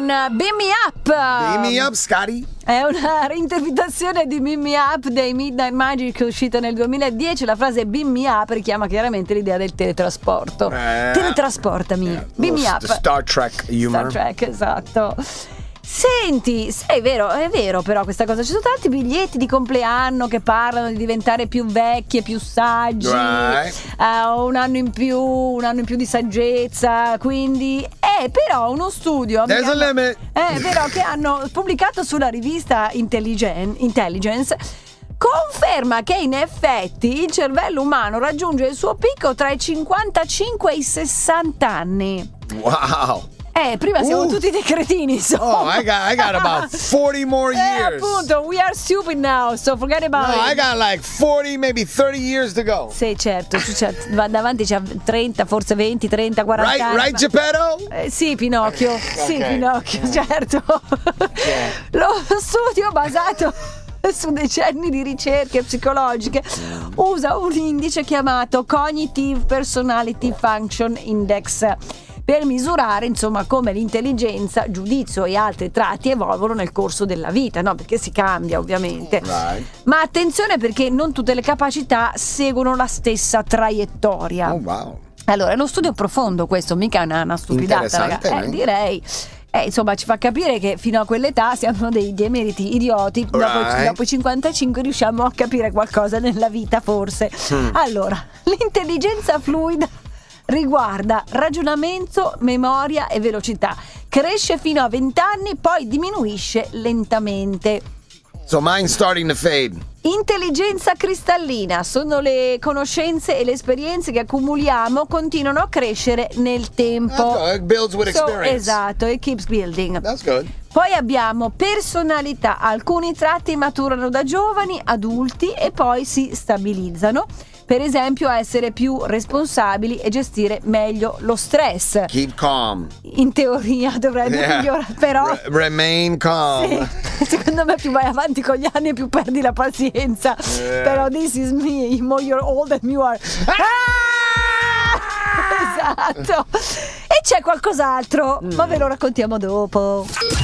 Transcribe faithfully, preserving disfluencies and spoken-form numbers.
con Beam Me Up. Beam Me Up, Scotty. È una reinterpretazione di Beam Me Up dei Midnight Magic, uscita nel duemiladieci. La frase Beam Me Up richiama chiaramente l'idea del teletrasporto. Eh. Teletrasportami. Yeah. Beam Me Little Up. Star Trek humor. Star Trek, esatto. Senti, è vero, è vero però questa cosa. Ci sono tanti biglietti di compleanno che parlano di diventare più vecchi e più saggi, Right. uh, un anno in più, un anno in più di saggezza. Quindi è però uno studio There's a limit. eh, però che hanno pubblicato sulla rivista Intelligen- Intelligence conferma che in effetti il cervello umano raggiunge il suo picco tra i cinquantacinque e i sessanta anni. Wow. Eh, prima siamo Uh. tutti dei cretini, insomma. Oh, I got I got about forty more Eh, years. appunto, we are stupid now, so forget about No, it. I got like forty, maybe thirty years to go. Sì, certo, certo, va davanti c'ha trenta, forse venti, trenta, quaranta Right, anni. right, ma- Geppetto? Eh, sì, Pinocchio, sì, Ok. Pinocchio, certo. Lo studio basato su decenni di ricerche psicologiche usa un indice chiamato Cognitive Personality Function Index per misurare insomma come l'intelligenza, giudizio e altri tratti evolvono nel corso della vita, no? Perché si cambia ovviamente. Right. Ma attenzione, perché non tutte le capacità seguono la stessa traiettoria. Oh, wow. Allora, è uno studio profondo questo, mica una, una stupidata, Interessante, raga. Eh, eh? direi. Eh, insomma, ci fa capire che fino a quell'età siamo dei emeriti idioti. Dopo, Right. dopo i cinquantacinque riusciamo a capire qualcosa nella vita, forse. Hmm. Allora, l'intelligenza fluida riguarda ragionamento, memoria e velocità. Cresce fino a venti anni, poi diminuisce lentamente. So mine's starting to fade. Intelligenza cristallina sono le conoscenze e le esperienze che accumuliamo, continuano a crescere nel tempo. Okay, it builds with So, experience. esatto, it keeps building. That's good. Poi abbiamo personalità, alcuni tratti maturano da giovani, adulti e poi si stabilizzano. Per esempio, essere più responsabili e gestire meglio lo stress. Keep calm. In teoria dovrebbe Yeah. migliorare, però Re- remain calm. sì, secondo me più vai avanti con gli anni più perdi la pazienza. Yeah. Però this is me, the more you're old and you are. Ah! Esatto. E c'è qualcos'altro, ma ve lo raccontiamo dopo.